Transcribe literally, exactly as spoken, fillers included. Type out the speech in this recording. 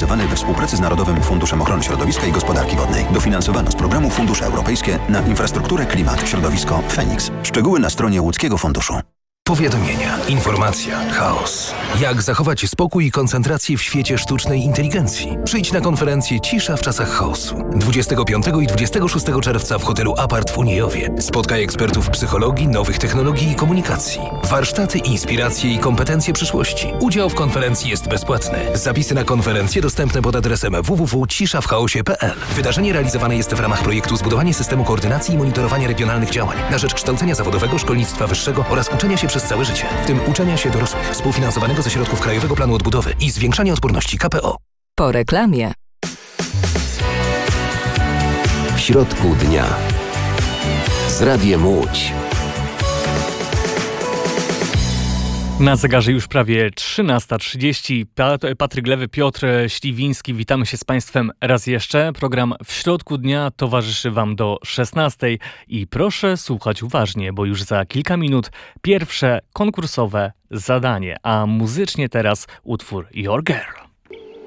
realizowany we współpracy z Narodowym Funduszem Ochrony Środowiska i Gospodarki Wodnej. Dofinansowano z programu Fundusze Europejskie na infrastrukturę, klimat, środowisko Feniks. Szczegóły na stronie łódzkiego funduszu. Powiadomienia, informacja, chaos. Jak zachować spokój i koncentrację w świecie sztucznej inteligencji? Przyjdź na konferencję Cisza w czasach chaosu. dwudziestego piątego i dwudziestego szóstego czerwca w hotelu Apart w Uniejowie. Spotkaj ekspertów psychologii, nowych technologii i komunikacji. Warsztaty, inspiracje i kompetencje przyszłości. Udział w konferencji jest bezpłatny. Zapisy na konferencję dostępne pod adresem w w w kropka cisza w chaosie kropka p l. Wydarzenie realizowane jest w ramach projektu Zbudowanie systemu koordynacji i monitorowania regionalnych działań na rzecz kształcenia zawodowego, szkolnictwa wyższego oraz uczenia się przez całe życie, w tym uczenia się dorosłych, współfinansowanego ze środków Krajowego Planu Odbudowy i zwiększania odporności K P O. Po reklamie. W środku dnia. Z Radiem Łódź. Na zegarze już prawie trzynasta trzydzieści. Patryk Lewy, Piotr Śliwiński. Witamy się z Państwem raz jeszcze. Program W środku dnia towarzyszy Wam do szesnastej. I proszę słuchać uważnie, bo już za kilka minut pierwsze konkursowe zadanie. A muzycznie teraz utwór Your Girl.